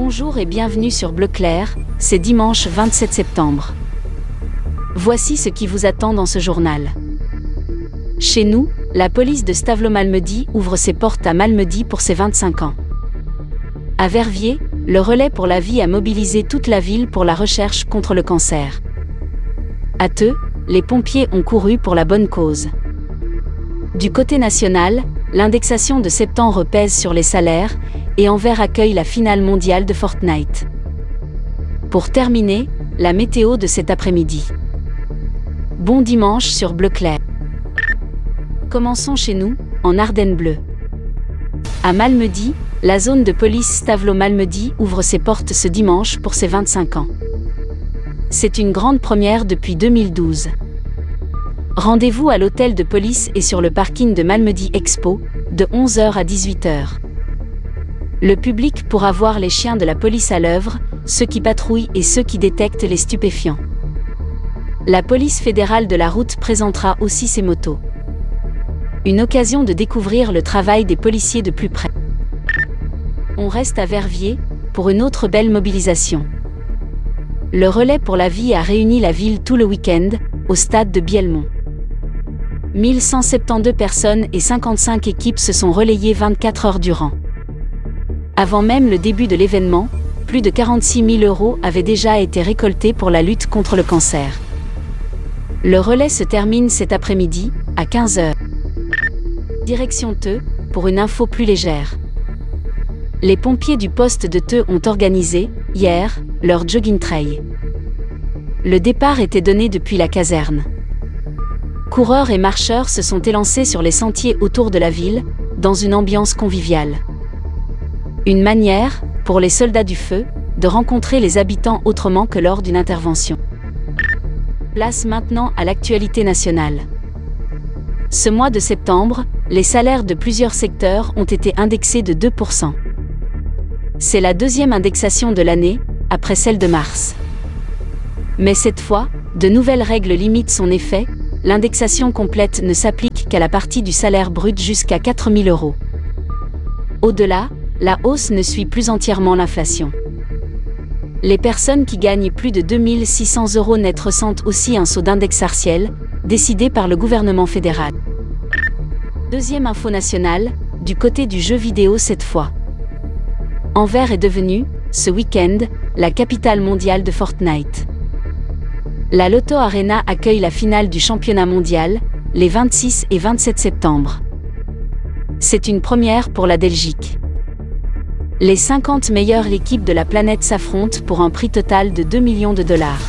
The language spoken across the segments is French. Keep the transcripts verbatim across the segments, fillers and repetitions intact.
Bonjour et bienvenue sur Bleu Clair, c'est dimanche vingt-sept septembre. Voici ce qui vous attend dans ce journal. Chez nous, la police de Stavelot-Malmedy ouvre ses portes à Malmedy pour ses vingt-cinq ans. À Verviers, le Relais pour la vie a mobilisé toute la ville pour la recherche contre le cancer. À Theux, les pompiers ont couru pour la bonne cause. Du côté national, l'indexation de septembre pèse sur les salaires, et Anvers accueille la finale mondiale de Fortnite. Pour terminer, la météo de cet après-midi. Bon dimanche sur Bleu Clair. Commençons chez nous, en Ardennes bleues. À Malmedy, la zone de police Stavelot-Malmedy ouvre ses portes ce dimanche pour ses vingt-cinq ans. C'est une grande première depuis deux mille douze. Rendez-vous à l'hôtel de police et sur le parking de Malmedy Expo, de onze heures à dix-huit heures. Le public pourra voir les chiens de la police à l'œuvre, ceux qui patrouillent et ceux qui détectent les stupéfiants. La police fédérale de la route présentera aussi ses motos. Une occasion de découvrir le travail des policiers de plus près. On reste à Verviers, pour une autre belle mobilisation. Le Relais pour la vie a réuni la ville tout le week-end, au stade de Bielmont. mille cent soixante-douze personnes et cinquante-cinq équipes se sont relayées vingt-quatre heures durant. Avant même le début de l'événement, plus de quarante-six mille euros avaient déjà été récoltés pour la lutte contre le cancer. Le relais se termine cet après-midi, à quinze heures. Direction Theux, pour une info plus légère. Les pompiers du poste de Theux ont organisé, hier, leur jogging trail. Le départ était donné depuis la caserne. Coureurs et marcheurs se sont élancés sur les sentiers autour de la ville, dans une ambiance conviviale. Une manière, pour les soldats du feu, de rencontrer les habitants autrement que lors d'une intervention. Place maintenant à l'actualité nationale. Ce mois de septembre, les salaires de plusieurs secteurs ont été indexés de deux pour cent. C'est la deuxième indexation de l'année, après celle de mars. Mais cette fois, de nouvelles règles limitent son effet, l'indexation complète ne s'applique qu'à la partie du salaire brut jusqu'à quatre mille euros. Au-delà, la hausse ne suit plus entièrement l'inflation. Les personnes qui gagnent plus de deux mille six cents euros net ressentent aussi un saut d'index partiel, décidé par le gouvernement fédéral. Deuxième info nationale, du côté du jeu vidéo cette fois. Anvers est devenue, ce week-end, la capitale mondiale de Fortnite. La Lotto Arena accueille la finale du championnat mondial, les vingt-six et vingt-sept septembre. C'est une première pour la Belgique. Les cinquante meilleures équipes de la planète s'affrontent pour un prix total de deux millions de dollars.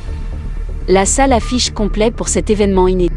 La salle affiche complet pour cet événement inédit.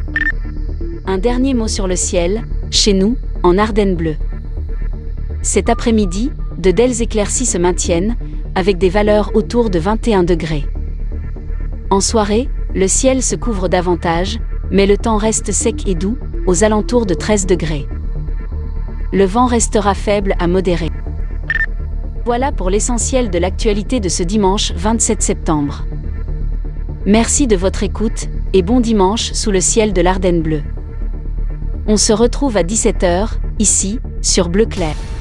Un dernier mot sur le ciel, chez nous, en Ardennes bleues. Cet après-midi, de belles éclaircies se maintiennent, avec des valeurs autour de vingt et un degrés. En soirée, le ciel se couvre davantage, mais le temps reste sec et doux, aux alentours de treize degrés. Le vent restera faible à modéré. Voilà pour l'essentiel de l'actualité de ce dimanche vingt-sept septembre. Merci de votre écoute, et bon dimanche sous le ciel de l'Ardenne bleue. On se retrouve à dix-sept heures, ici, sur Bleu Clair.